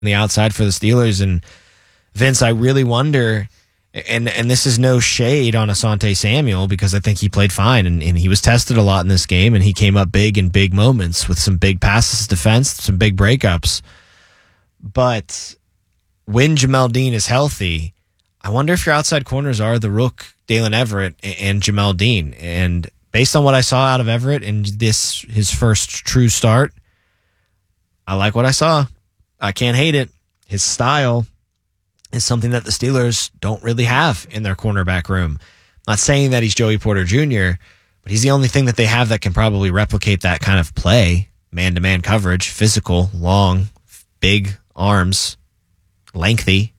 the outside for the Steelers. And Vince, I really wonder, and this is no shade on Asante Samuel, because I think he played fine and he was tested a lot in this game, and he came up big in big moments with some big passes defense, some big breakups. But when Jamel Dean is healthy, I wonder if your outside corners are the Rook, Dalen Everett, and Jamel Dean. And based on what I saw out of Everett in his first true start, I like what I saw. I can't hate it. His style is something that the Steelers don't really have in their cornerback room. I'm not saying that he's Joey Porter Jr., but he's the only thing that they have that can probably replicate that kind of play. Man-to-man coverage, physical, long, big arms, lengthy.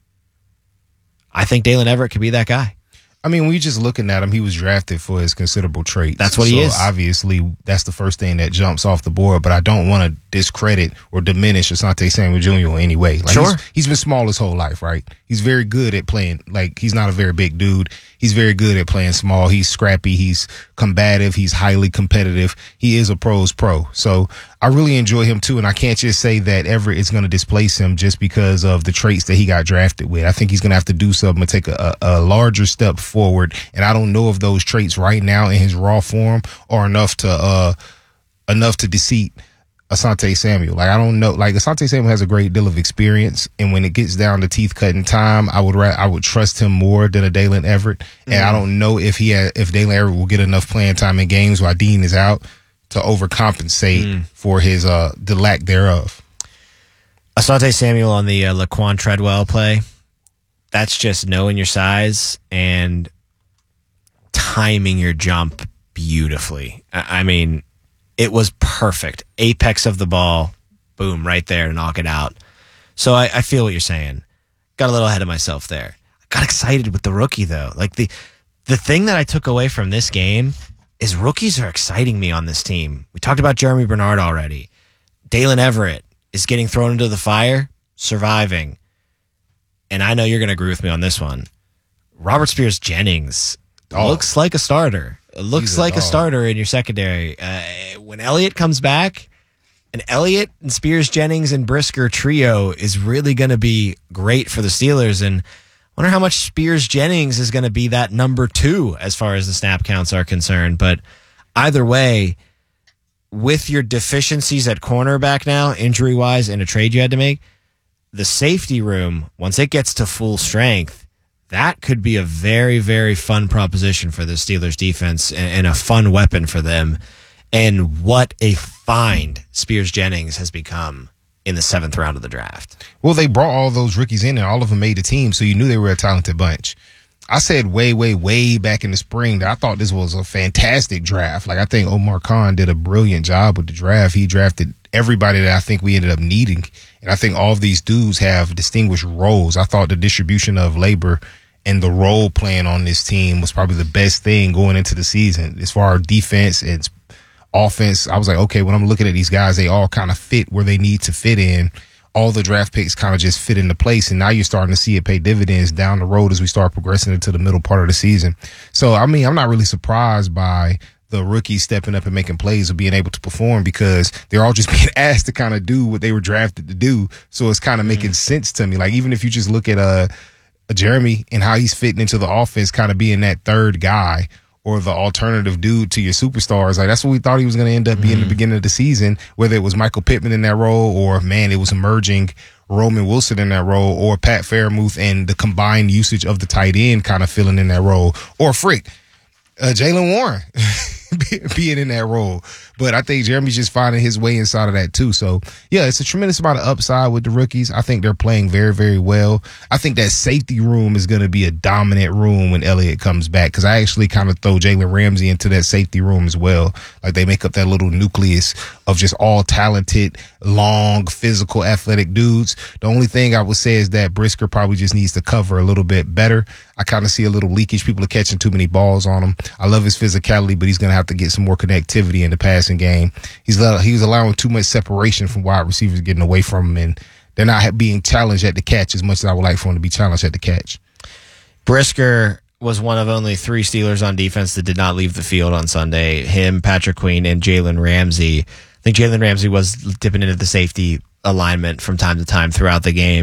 I think Dalen Everett could be that guy. I mean, when you're just looking at him, he was drafted for his considerable traits. That's what he is. Obviously, that's the first thing that jumps off the board, but I don't want to discredit or diminish Asante Samuel Jr. in any way. Like, sure. He's been small his whole life, right? He's very good at playing. Like, he's not a very big dude. He's very good at playing small. He's scrappy. He's combative. He's highly competitive. He is a pro's pro. So I really enjoy him too. And I can't just say that Everett is going to displace him just because of the traits that he got drafted with. I think he's going to have to do something and take a larger step forward. And I don't know if those traits right now in his raw form are enough to deceit Asante Samuel. Like, I don't know. Like, Asante Samuel has a great deal of experience, and when it gets down to teeth cutting time, I would trust him more than a Dalen Everett. And I don't know if Dalen Everett will get enough playing time in games while Dean is out to overcompensate for his the lack thereof. Asante Samuel on the Laquan Treadwell play, that's just knowing your size and timing your jump beautifully. I mean, it was perfect. Apex of the ball, boom, right there to knock it out. So I feel what you're saying. Got a little ahead of myself there. I got excited with the rookie, though. Like, the thing that I took away from this game is rookies are exciting me on this team. We talked about Jeremy Bernard already. Dalen Everett is getting thrown into the fire, surviving. And I know you're going to agree with me on this one. Robert Spears-Jennings looks like a starter. Looks like a starter in your secondary. When Elliott comes back, an Elliott and Spears-Jennings and Brisker trio is really going to be great for the Steelers. And I wonder how much Spears-Jennings is going to be that number 2 as far as the snap counts are concerned. But either way, with your deficiencies at cornerback now, injury-wise, and a trade you had to make, the safety room, once it gets to full strength, that could be a very, very fun proposition for the Steelers defense and a fun weapon for them. And what a find Spears-Jennings has become in the 7th round of the draft. Well, they brought all those rookies in and all of them made the team, so you knew they were a talented bunch. I said way, way, way back in the spring that I thought this was a fantastic draft. Like, I think Omar Khan did a brilliant job with the draft. He drafted everybody that I think we ended up needing. And I think all of these dudes have distinguished roles. I thought the distribution of labor and the role playing on this team was probably the best thing going into the season. As far as defense and offense, I was like, okay, when I'm looking at these guys, they all kind of fit where they need to fit in. All the draft picks kind of just fit into place, and now you're starting to see it pay dividends down the road as we start progressing into the middle part of the season. So, I mean, I'm not really surprised by the rookies stepping up and making plays or being able to perform because they're all just being asked to kind of do what they were drafted to do. So it's kind of making sense to me. Like, even if you just look at Jeremy and how he's fitting into the offense, kind of being that third guy or the alternative dude to your superstars. Like, that's what we thought he was going to end up being in the beginning of the season, whether it was Michael Pittman in that role or, man, it was emerging Roman Wilson in that role or Pat Fairmouth and the combined usage of the tight end kind of filling in that role or Jaylen Warren being in that role. But I think Jeremy's just finding his way inside of that too. So, yeah, it's a tremendous amount of upside with the rookies. I think they're playing very, very well. I think that safety room is going to be a dominant room when Elliott comes back because I actually kind of throw Jalen Ramsey into that safety room as well. Like, they make up that little nucleus of just all talented, long, physical, athletic dudes. The only thing I would say is that Brisker probably just needs to cover a little bit better. I kind of see a little leakage. People are catching too many balls on him. I love his physicality, but he's going to have to get some more connectivity in the passing game. He was allowing too much separation from wide receivers getting away from him, and they're not being challenged at the catch as much as I would like for him to be challenged at the catch. Brisker was one of only 3 Steelers on defense that did not leave the field on Sunday. Him, Patrick Queen, and Jalen Ramsey. think Jalen Ramsey was dipping into the safety alignment from time to time throughout the game.